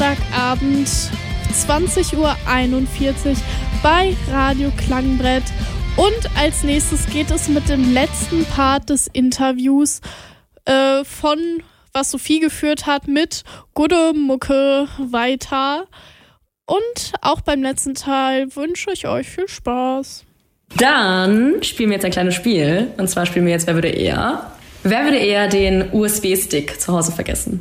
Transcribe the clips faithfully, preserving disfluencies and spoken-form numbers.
Donnerstagabend zwanzig Uhr einundvierzig bei Radio Klangbrett. Und als nächstes geht es mit dem letzten Part des Interviews äh, von, was Sophie geführt hat, mit Gute Mucke weiter. Und auch beim letzten Teil wünsche ich euch viel Spaß. Dann spielen wir jetzt ein kleines Spiel. Und zwar spielen wir jetzt Wer würde eher? Wer würde eher den U S B-Stick zu Hause vergessen?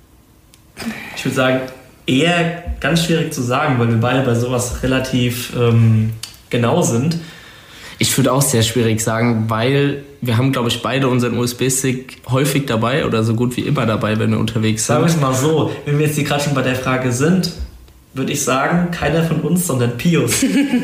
Ich würde sagen, eher ganz schwierig zu sagen, weil wir beide bei sowas relativ ähm, genau sind. Ich würde auch sehr schwierig sagen, weil wir haben, glaube ich, beide unseren U S B-Stick häufig dabei oder so gut wie immer dabei, wenn wir unterwegs sind. Sagen wir es mal so, wenn wir jetzt hier gerade schon bei der Frage sind, würde ich sagen, keiner von uns, sondern Pius.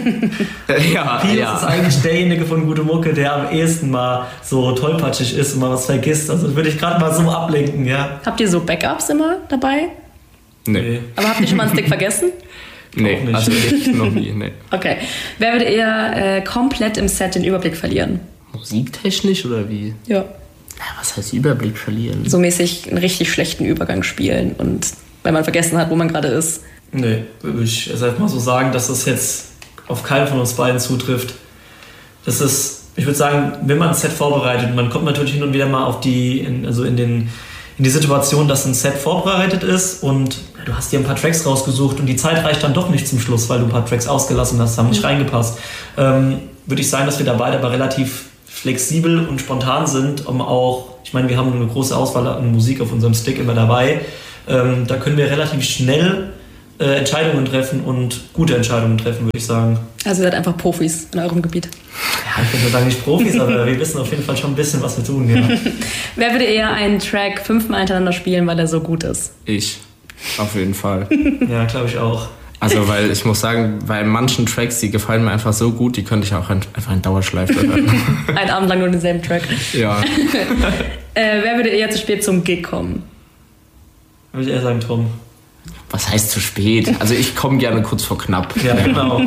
ja, Pius ja. ist eigentlich derjenige von Gute Mucke, der am ehesten mal so tollpatschig ist und mal was vergisst. Also würde ich gerade mal so ablenken, ja. Habt ihr so Backups immer dabei? Nee. Aber habt ihr schon mal einen Stick vergessen? Nee, nicht. also ich noch nie, nee. Okay. Wer würde eher äh, komplett im Set den Überblick verlieren? Musiktechnisch oder wie? Ja. Ja, was heißt Überblick verlieren? So mäßig einen richtig schlechten Übergang spielen und wenn man vergessen hat, wo man gerade ist. Nee, würde ich erst mal so sagen, dass das jetzt auf keinen von uns beiden zutrifft. Das ist, ich würde sagen, wenn man ein Set vorbereitet, man kommt natürlich hin und wieder mal auf die, in, also in, den, in die Situation, dass ein Set vorbereitet ist und du hast dir ein paar Tracks rausgesucht und die Zeit reicht dann doch nicht zum Schluss, weil du ein paar Tracks ausgelassen hast, haben nicht reingepasst. Ähm, würde ich sagen, dass wir da beide aber relativ flexibel und spontan sind, um auch, ich meine, wir haben eine große Auswahl an Musik auf unserem Stick immer dabei. Ähm, da können wir relativ schnell Äh, Entscheidungen treffen und gute Entscheidungen treffen, würde ich sagen. Also ihr seid einfach Profis in eurem Gebiet. Ja, ich würde sagen nicht Profis, aber wir wissen auf jeden Fall schon ein bisschen, was wir tun. Ja. Wer würde eher einen Track fünfmal hintereinander spielen, weil er so gut ist? Ich, auf jeden Fall. Ja, glaube ich auch. Also, weil ich muss sagen, bei manchen Tracks, die gefallen mir einfach so gut, die könnte ich auch einfach in Dauerschleife hören. Einen Abend lang nur denselben Track. Ja. äh, wer würde eher zu spät zum Gig kommen? Würde ich eher sagen Tom. Was heißt zu spät? Also ich komme gerne kurz vor knapp. Ja, genau.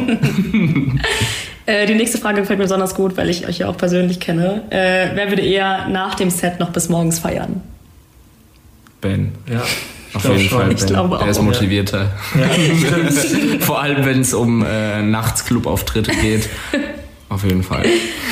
äh, die nächste Frage gefällt mir besonders gut, weil ich euch ja auch persönlich kenne. Äh, wer würde eher nach dem Set noch bis morgens feiern? Ben. Ja. Auf jeden schon. Fall Ben. Ich glaube Der auch. ist motivierter. Ja, stimmt. Vor allem, wenn es um äh, Nachtsclub-Auftritte geht. Auf jeden Fall.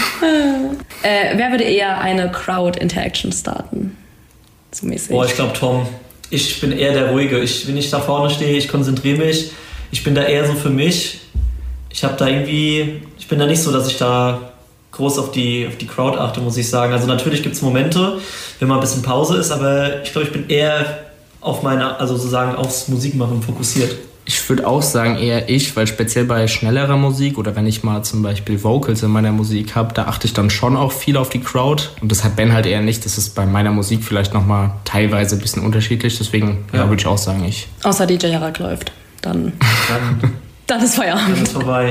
Äh, wer würde eher eine Crowd-Interaction starten? So mäßig. Boah, ich glaube Tom. Ich bin eher der Ruhige. Ich, wenn ich da vorne stehe, ich konzentriere mich. Ich bin da eher so für mich. Ich habe da irgendwie, ich bin da nicht so, dass ich da groß auf die, auf die Crowd achte, muss ich sagen. Also natürlich gibt es Momente, wenn mal ein bisschen Pause ist, aber ich glaube, ich bin eher auf meine, also sozusagen aufs Musikmachen fokussiert. Ich würde auch sagen eher ich, weil speziell bei schnellerer Musik oder wenn ich mal zum Beispiel Vocals in meiner Musik habe, da achte ich dann schon auch viel auf die Crowd. Und das hat Ben halt eher nicht. Das ist bei meiner Musik vielleicht nochmal teilweise ein bisschen unterschiedlich. Deswegen ja. ja, würde ich auch sagen ich. Außer D J Jarak läuft. Dann, Dann, dann ist Feierabend. dann ist vorbei.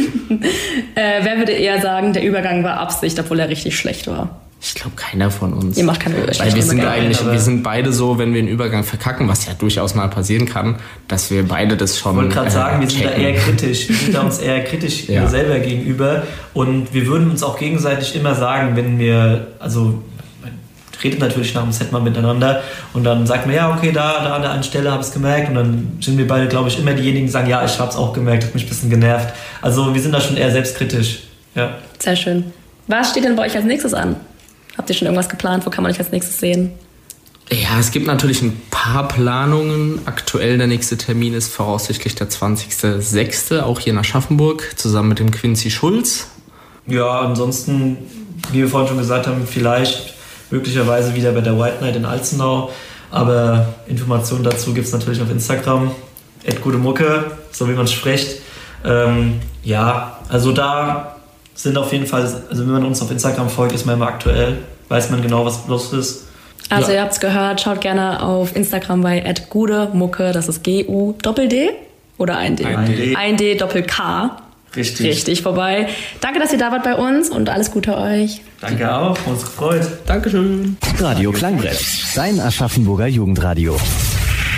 äh, wer würde eher sagen, der Übergang war Absicht, obwohl er richtig schlecht war? Ich glaube, keiner von uns. Ihr macht keine Übergang. Weil wir sind Übergang, eigentlich, aber- wir sind beide so, wenn wir einen Übergang verkacken, was ja durchaus mal passieren kann, dass wir beide das schon Ich wollte gerade äh, sagen, wir sind da checken. eher kritisch. Wir sind da uns eher kritisch Ja. selber gegenüber. Und wir würden uns auch gegenseitig immer sagen, wenn wir, also man redet natürlich nach dem Set mal miteinander und dann sagt man, ja, okay, da, da an der einen Stelle habe ich es gemerkt. Und dann sind wir beide, glaube ich, immer diejenigen, die sagen, ja, ich habe es auch gemerkt, hat mich ein bisschen genervt. Also wir sind da schon eher selbstkritisch. Ja. Sehr schön. Was steht denn bei euch als nächstes an? Habt ihr schon irgendwas geplant? Wo kann man euch als nächstes sehen? Ja, es gibt natürlich ein paar Planungen. Aktuell der nächste Termin ist voraussichtlich der zwanzigster sechste auch hier in Aschaffenburg, zusammen mit dem Quincy Schulz. Ja, ansonsten, wie wir vorhin schon gesagt haben, vielleicht möglicherweise wieder bei der White Night in Alzenau. Aber Informationen dazu gibt es natürlich auf Instagram. at gute mucke, so wie man es spricht. Ähm, ja, also da sind auf jeden Fall, also wenn man uns auf Instagram folgt, ist man immer aktuell, weiß man genau, was los ist. Also Ja. ihr habt es gehört, schaut gerne auf Instagram bei at gute mucke, das ist G U Doppel D oder ein D? Ein D. Ein D Doppel K. Richtig. Richtig vorbei. Danke, dass ihr da wart bei uns und alles Gute euch. Danke auch, uns gefreut. Dankeschön. Radio Klangbrett, dein Aschaffenburger Jugendradio.